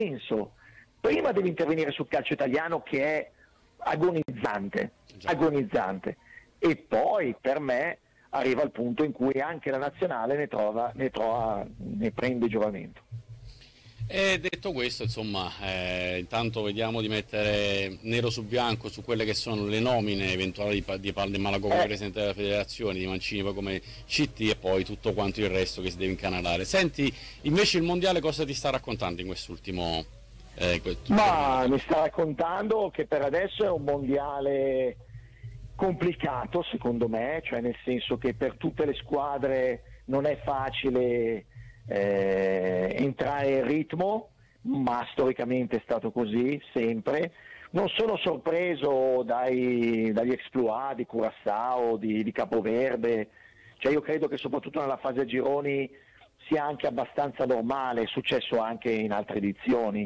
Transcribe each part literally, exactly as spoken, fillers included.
senso. Prima devi intervenire sul calcio italiano che è agonizzante, agonizzante, e poi per me arriva il punto in cui anche la nazionale ne trova, ne, trova, ne prende giovamento. E detto questo, insomma, eh, intanto vediamo di mettere nero su bianco su quelle che sono le nomine eventuali di, di Palle Malaco come Eh. presidente della federazione, di Mancini poi come C T e poi tutto quanto il resto che si deve incanalare. Senti, invece il mondiale cosa ti sta raccontando in quest'ultimo... Eh, Ma mi sta raccontando che per adesso è un mondiale complicato secondo me, cioè nel senso che per tutte le squadre non è facile eh, entrare in ritmo, ma storicamente è stato così sempre. Non sono sorpreso dai, dagli exploit di Curaçao, di, di Capoverde, cioè io credo che soprattutto nella fase a gironi sia anche abbastanza normale, è successo anche in altre edizioni.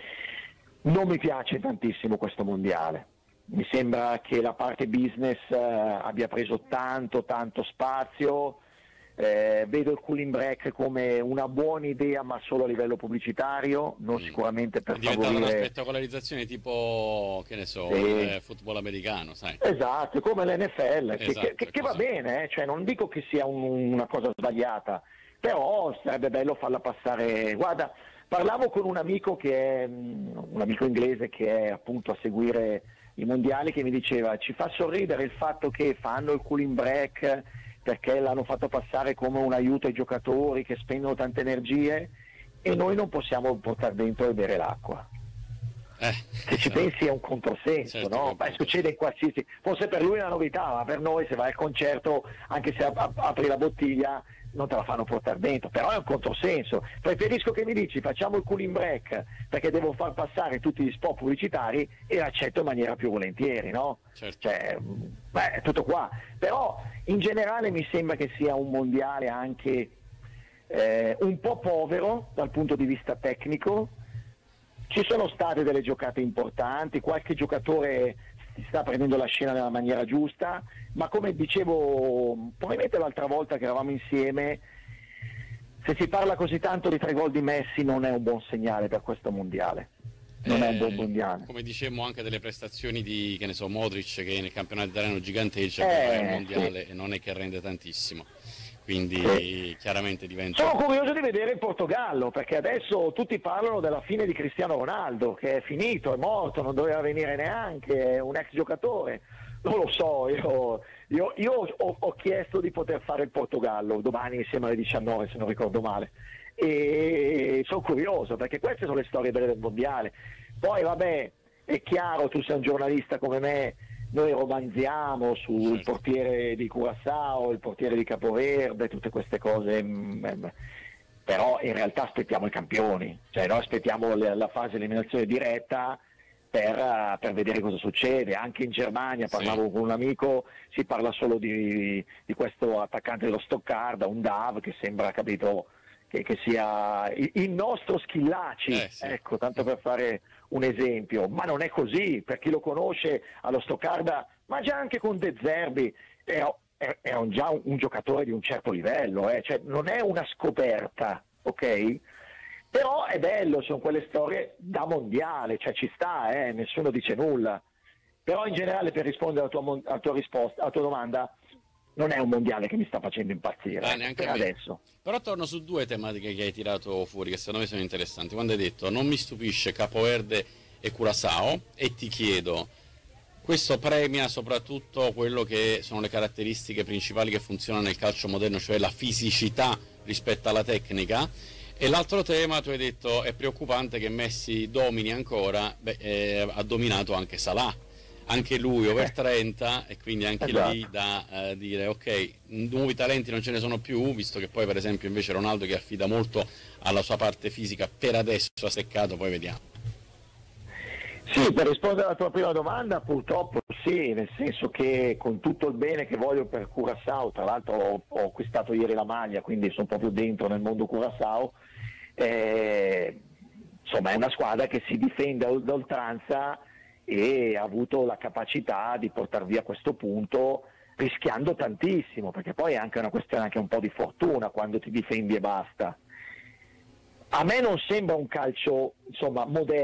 Non mi piace tantissimo questo mondiale, mi sembra che la parte business eh, abbia preso tanto tanto spazio, eh, vedo il cooling break come una buona idea ma solo a livello pubblicitario, non Mm. sicuramente per È diventata una favorire... spettacolarizzazione tipo, che ne so, Sì. il football americano, sai? Esatto, come l'N F L, che, Esatto, che- che- è che va così. bene, eh, cioè non dico che sia un- una cosa sbagliata, però sarebbe bello farla passare. Guarda, parlavo con un amico che è mm, un amico inglese che è appunto a seguire i mondiali, che mi diceva ci fa sorridere il fatto che fanno il cooling break perché l'hanno fatto passare come un aiuto ai giocatori che spendono tante energie e noi non possiamo portare dentro e bere l'acqua. Eh, Se ci pensi è un controsenso, Certo no? che è un Beh, succede in qualsiasi, forse per lui è una novità, ma per noi se vai al concerto, anche se ap- apri la bottiglia, non te la fanno portare dentro, però è un controsenso. Preferisco che mi dici facciamo il cooling break perché devo far passare tutti gli spot pubblicitari e l'accetto in maniera più volentieri, no? Certo. Cioè, beh, è tutto qua. Però in generale mi sembra che sia un mondiale anche eh, un po' povero dal punto di vista tecnico. Ci sono state delle giocate importanti, qualche giocatore si sta prendendo la scena nella maniera giusta, ma come dicevo probabilmente l'altra volta che eravamo insieme, se si parla così tanto di tre gol di Messi non è un buon segnale per questo mondiale. Non Eh, è un buon mondiale. Come dicemmo anche delle prestazioni di, che ne so, Modric, che nel campionato italiano gigantesco, Eh, però è un mondiale sì. e non è che rende tantissimo. Quindi Sì. chiaramente diventa... Sono curioso di vedere il Portogallo, perché adesso tutti parlano della fine di Cristiano Ronaldo, che è finito, è morto, non doveva venire neanche, è un ex giocatore. Non lo so, io, io, io ho, ho chiesto di poter fare il Portogallo domani insieme alle diciannove, se non ricordo male, e sono curioso perché queste sono le storie belle del mondiale. Poi vabbè, è chiaro, tu sei un giornalista come me, noi romanziamo sul Certo. portiere di Curaçao, il portiere di Capoverde, tutte queste cose, mm, eh, però in realtà aspettiamo i campioni, cioè noi aspettiamo le- la fase di eliminazione diretta per, eh, per vedere cosa succede. Anche in Germania, Sì. parlavo con un amico, si parla solo di, di questo attaccante dello Stoccarda, un Dav che sembra, capito, che, che sia il, il nostro Schillaci, Eh, sì. ecco, tanto per fare un esempio, ma non è così, per chi lo conosce allo Stoccarda, ma già anche con De Zerbi è, è, è un, già un, un giocatore di un certo livello, eh? Cioè, non è una scoperta, ok? Però è bello, sono quelle storie da mondiale, cioè ci sta, eh? Nessuno dice nulla. Però in generale, per rispondere alla tua, mon- alla tua risposta, alla tua domanda, non è un mondiale che mi sta facendo impazzire, Ah, ecco, neanche per a me. adesso. Però torno su due tematiche che hai tirato fuori, che secondo me sono interessanti. Quando hai detto non mi stupisce Capoverde e Curaçao, e ti chiedo, questo premia soprattutto quello che sono le caratteristiche principali che funzionano nel calcio moderno, cioè la fisicità rispetto alla tecnica. E l'altro tema, tu hai detto, è preoccupante che Messi domini ancora. Beh, eh, ha dominato anche Salah, anche lui over trenta, e quindi anche Esatto. lì da eh, dire ok, nuovi talenti non ce ne sono più, visto che poi per esempio invece Ronaldo, che affida molto alla sua parte fisica, per adesso ha seccato, poi vediamo. Sì, per rispondere alla tua prima domanda, purtroppo sì, nel senso che con tutto il bene che voglio per Curaçao, tra l'altro ho, ho acquistato ieri la maglia, quindi sono proprio dentro nel mondo Curaçao, eh, insomma è una squadra che si difende ad oltranza e ha avuto la capacità di portare via questo punto rischiando tantissimo, perché poi è anche una questione anche un po' di fortuna quando ti difendi e basta. a me non sembra un calcio insomma moderno.